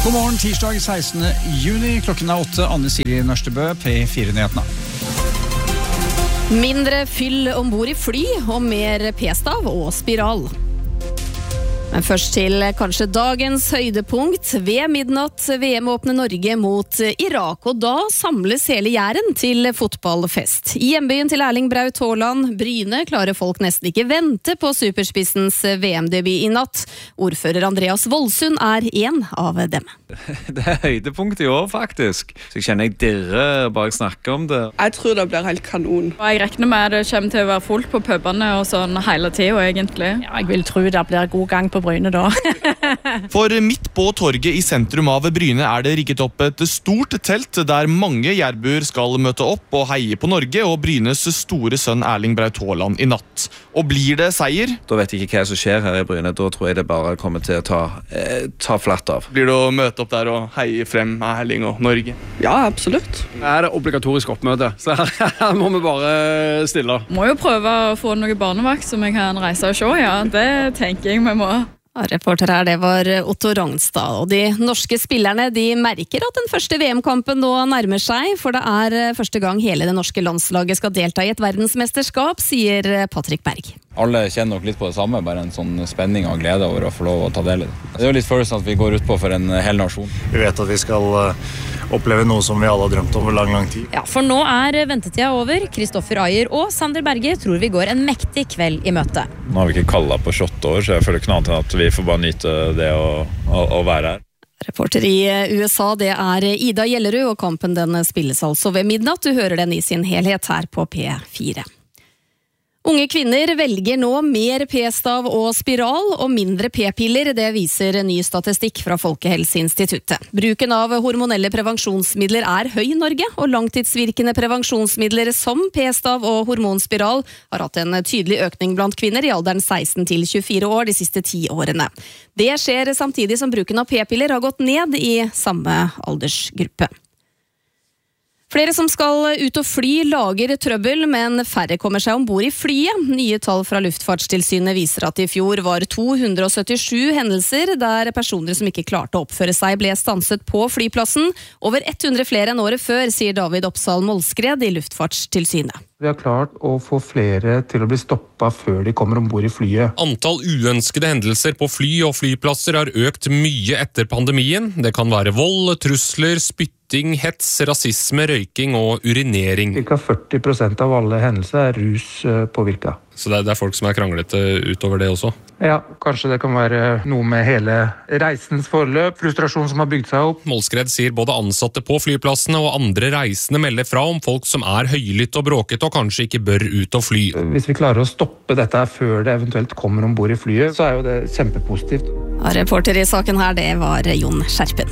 God morgen, tirsdag 16. juni, klokken 8, Anne Siri Nørstebø, P4-nyhetene. Mindre fyll ombord i fly og mer p-stav og spiral. Men først til kanskje dagens høydepunkt. Ved midnatt VM åpner Norge mot Irak, og da samles hele Jæren til fotballfest. I hjembyen til Erling Braut Haaland, Bryne, klarer folk nesten ikke vente på superspissens VM-debut i natt. Ordfører Andreas Voldsund er en av dem. Det er høydepunkt i år, faktisk. Så jeg kjenner jeg dirrer bare jeg snakker om det. Jeg tror det blir helt kanon. Jeg regner med at det kommer til å være fullt på pubene og sånn hele tiden, egentlig. Ja, jeg vil tro det blir god gang på Bryne da. For midt på torget i sentrum av Bryne er det rigget opp et stort telt der mange jærbuer skal møte opp og heie på Norge og Brynes store sønn Erling Braut Haaland i natt. Og blir det seier? Da vet jeg ikke hva som skjer her i Bryne. Da tror jeg det bare kommer til å ta flatt av. Blir det å møte opp der og heie frem Erling og Norge? Ja, absolutt. Det er det obligatorisk oppmøte, så her må vi bare stille. Må jo prøve å få noe barnevakt som jeg kan reise og se, ja. Det tenker jeg vi må. Reporter her, det var Otto Rognstad, og de norske spillerne de merker at den første VM-kampen nå nærmer seg, for det er første gang hele det norske landslaget skal delta i et verdensmesterskap, sier Patrick Berg. Alle kjenner nok litt på det samme, bare en sånn spenning og glede over å få lov å ta del i det. Det er jo litt følelsen at vi går ut på for en hel nasjon. Vi vet at vi skal oppleve noe som vi alle har drømt om over lang tid. Ja, for nå er ventetida over. Kristoffer Ayer og Sander Berge tror vi går en mektig kveld i møte. Nå har vi ikke kallet på 28 år, så jeg føler ikke noe annet enn at vi får bare nyte det å være her. Reporter i USA, det er Ida Gjellerud, og kampen den spilles altså ved midnatt. Du hører den i sin helhet her på P4. Unge kvinner velger nå mer p-stav og spiral og mindre p-piller, det viser ny statistikk fra Folkehelseinstituttet. Bruken av hormonelle prevensjonsmidler er høy i Norge, og langtidsvirkende prevensjonsmidler som p-stav og hormonspiral har hatt en tydelig økning blant kvinner i alderen 16 til 24 år de siste 10 årene. Det skjer samtidig som bruken av p-piller har gått ned i samme aldersgruppe. Flere som skal ut og fly lager trøbbel, men færre kommer seg ombord i flyet. Nye tall fra Luftfartstilsynet viser at i fjor var 277 hendelser der personer som ikke klarte å oppføre seg ble stanset på flyplassen. Over 100 flere enn året før, sier David Oppsal Målskred i Luftfartstilsynet. Vi har klart å få flere til å bli stoppet før de kommer ombord i flyet. Antall uønskede hendelser på fly og flyplasser har økt mye etter pandemien. Det kan være vold, trusler, spytting, hets, rasisme, røyking og urinering. Cirka 40% av alle hendelser er ruspåvirket. Så det er folk som er kranglete utover det også? Ja, kanskje det kan være noe med hele reisens forløp, frustrasjon som har bygd seg opp. Målskred sier både ansatte på flyplassene og andre reisende melder fra om folk som er høylytte og bråkete og kanskje ikke bør ut og fly. Hvis vi klarer å stoppe dette før det eventuelt kommer ombord i flyet, så er jo det kjempepositivt. Reporter i saken her, det var Jon Skjerpen.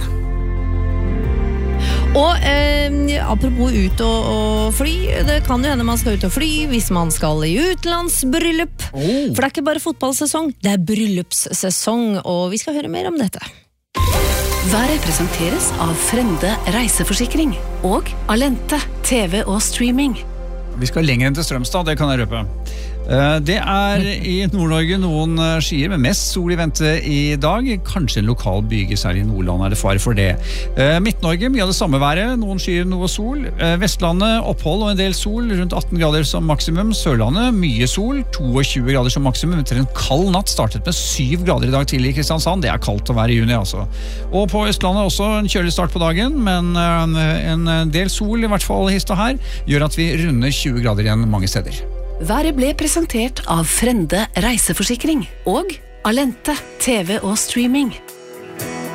Og apropos ut og fly, det kan jo hende man skal ut og fly hvis man skal i utenlandsbryllup. For det er ikke bare fotballsesong, det er bryllupssesong, og vi skal høre mer om dette. Været presenteres av Frende reiseforsikring og Alente TV og streaming. Vi skal lenger enn til Strømstad, det kan jeg røpe. Det er i Nord-Norge noen skyer med mest sol i vente i dag. Kanskje en lokal byge, særlig i Nordland er det fare for det. Midt-Norge, mye av det samme været, noen skyer, noe sol. Vestlandet, opphold og en del sol, rundt 18 grader som maksimum. Sørlandet, mye sol, 22 grader som maksimum. Etter en kald natt, startet med 7 grader i dag tidlig i Kristiansand. Det er kaldt å være i juni, altså. Og på Østlandet også en kjølig start på dagen, men en del sol, i hvert fall hist og her, gjør at vi runder 20 grader igjen mange steder. Været ble presentert av Frende reiseforsikring og Alente TV og streaming.